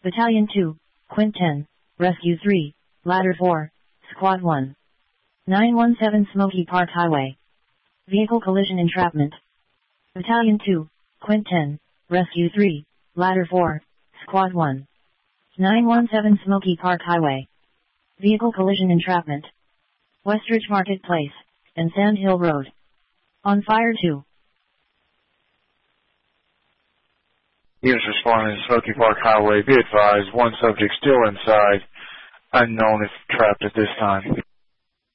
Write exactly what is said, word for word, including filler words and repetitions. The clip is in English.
Battalion two, Quint ten, Rescue three, Ladder four, Squad one. nine one seven Smoky Park Highway. Vehicle collision entrapment. Battalion two, Quint ten, Rescue three, Ladder four, Squad one. nine one seven Smoky Park Highway. Vehicle collision entrapment. Westridge Marketplace, and Sand Hill Road. On fire two. Units responding to Smoky Park Highway. Be advised, one subject still inside. Unknown if trapped at this time.